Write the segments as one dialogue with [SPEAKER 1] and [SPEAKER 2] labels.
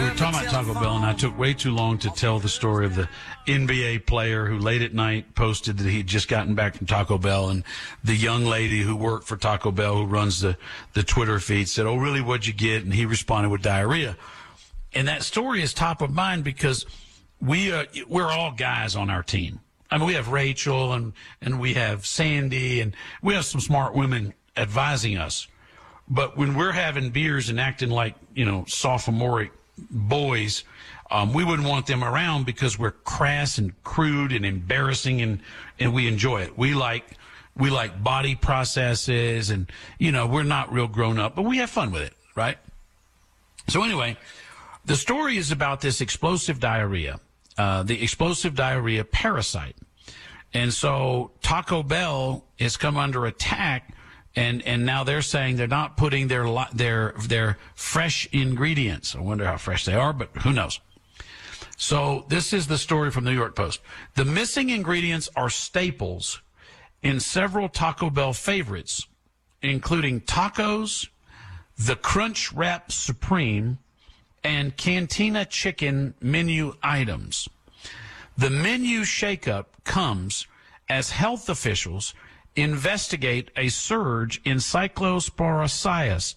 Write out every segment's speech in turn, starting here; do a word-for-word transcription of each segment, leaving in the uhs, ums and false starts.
[SPEAKER 1] we were talking about Taco Bell, and I took way too long to tell the story of the N B A player who late at night posted that he had just gotten back from Taco Bell, and the young lady who worked for Taco Bell, who runs the, the Twitter feed, said, "Oh, really, what'd you get?" And he responded with diarrhea. And that story is top of mind because we are, we're all guys on our team. I mean, we have Rachel, and, and we have Sandy, and we have some smart women advising us. But when we're having beers and acting like, you know, sophomoric boys, um, we wouldn't want them around because we're crass and crude and embarrassing, and, and we enjoy it. We like we like body processes, and, you know, we're not real grown up, but we have fun with it, right? So anyway, the story is about this explosive diarrhea, uh, the explosive diarrhea parasite. And so Taco Bell has come under attack. And and now they're saying they're not putting their their their fresh ingredients. I wonder how fresh they are, but who knows? So this is the story from the New York Post. The missing ingredients are staples in several Taco Bell favorites, including tacos, the Crunch Wrap Supreme, and Cantina Chicken menu items. The menu shakeup comes as health officials investigate a surge in cyclosporiasis,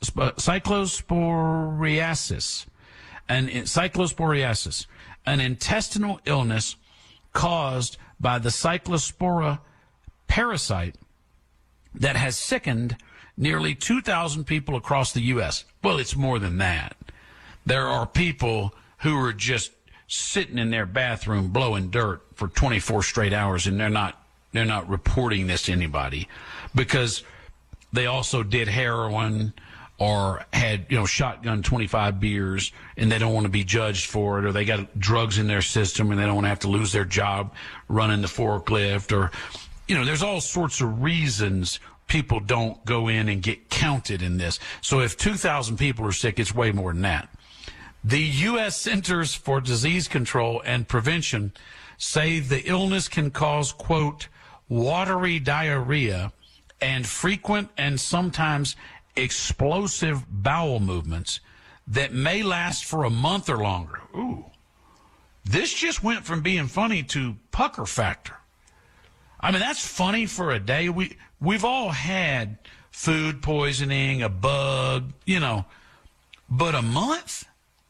[SPEAKER 1] cyclosporiasis, an cyclosporiasis, an intestinal illness caused by the cyclospora parasite that has sickened nearly two thousand people across the U S. Well, it's more than that. There are people who are just sitting in their bathroom blowing dirt for twenty-four straight hours, and they're not They're not reporting this to anybody because they also did heroin or had, you know, shotgun twenty-five beers, and they don't want to be judged for it, or they got drugs in their system and they don't want to have to lose their job running the forklift, or, you know, there's all sorts of reasons people don't go in and get counted in this. So if two thousand people are sick, it's way more than that. The U S Centers for Disease Control and Prevention say the illness can cause, quote, watery diarrhea and frequent and sometimes explosive bowel movements that may last for a month or longer. Ooh, this just went from being funny to pucker factor. I mean, that's funny for a day. We, we've all had food poisoning, a bug, you know, but a month?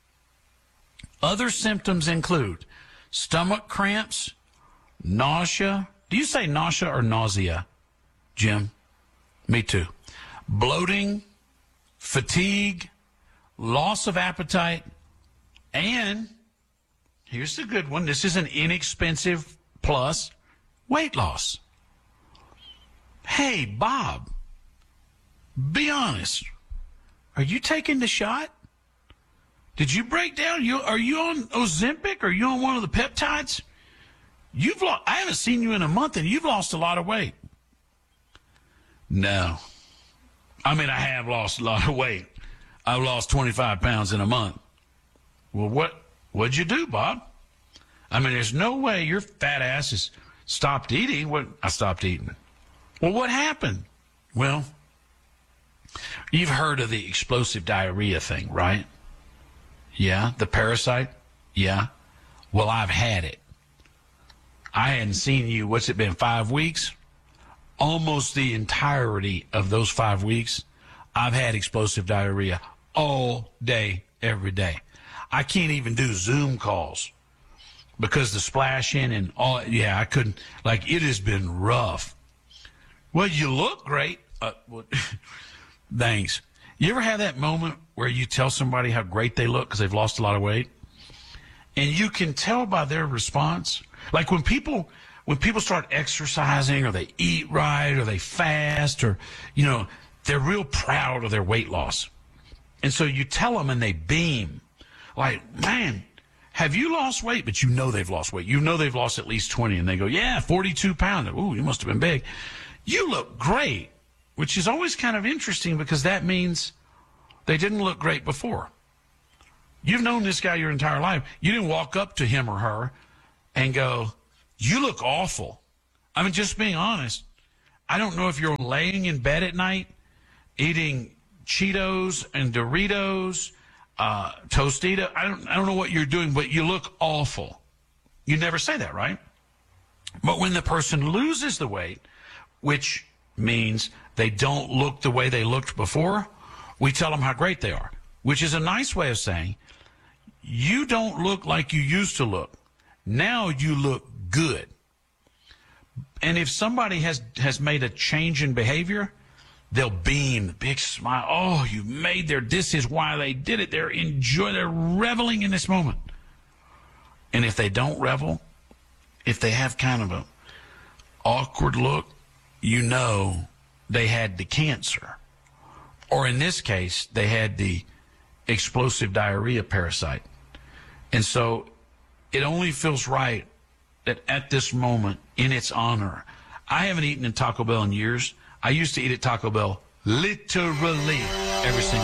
[SPEAKER 1] Other symptoms include stomach cramps, nausea. Do you say nausea or nausea, Jim? Me too. Bloating, fatigue, loss of appetite, and here's the good one. This is an inexpensive plus, weight loss. Hey, Bob, be honest. Are you taking the shot? Did you break down? You, are you on Ozempic? Are you on one of the peptides? You've lost, I haven't seen you in a month, and you've lost a lot of weight. No. I mean, I have lost a lot of weight. I've lost twenty-five pounds in a month. Well, what, what'd you do, Bob? I mean, there's no way your fat ass has stopped eating. What? I stopped eating. Well, what happened? Well, you've heard of the explosive diarrhea thing, right? Yeah. The parasite? Yeah. Well, I've had it. I hadn't seen you, what's it been, five weeks? Almost the entirety of those five weeks, I've had explosive diarrhea all day, every day. I can't even do Zoom calls because the splashing and all, yeah, I couldn't, like, it has been rough. Well, you look great. Uh, well, thanks. You ever have that moment where you tell somebody how great they look because they've lost a lot of weight? And you can tell by their response. Like when people when people start exercising, or they eat right, or they fast, or, you know, they're real proud of their weight loss. And so you tell them and they beam. Like, man, have you lost weight? But you know they've lost weight. You know they've lost at least twenty. And they go, yeah, forty-two pounds. Ooh, you must have been big. You look great, which is always kind of interesting because that means they didn't look great before. You've known this guy your entire life. You didn't walk up to him or her and go, you look awful. I mean, just being honest, I don't know if you're laying in bed at night eating Cheetos and Doritos. uh, Tostita, I don't, I don't know what you're doing, but you look awful. You never say that, right? But when the person loses the weight, which means they don't look the way they looked before, we tell them how great they are, which is a nice way of saying, you don't look like you used to look. Now you look good. And if somebody has, has made a change in behavior, they'll beam, big smile. Oh, you made their, this is why they did it. They're enjoying, they're reveling in this moment. And if they don't revel, if they have kind of a awkward look, you know they had the cancer. Or in this case, they had the explosive diarrhea parasite. And so it only feels right that at this moment, in its honor, I haven't eaten at Taco Bell in years. I used to eat at Taco Bell literally every single